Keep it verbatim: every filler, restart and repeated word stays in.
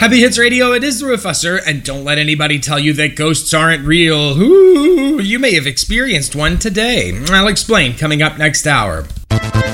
Happy Hits Radio, it is the Rufusser, and don't let anybody tell you that ghosts aren't real. Ooh, you may have experienced one today. I'll explain coming up next hour.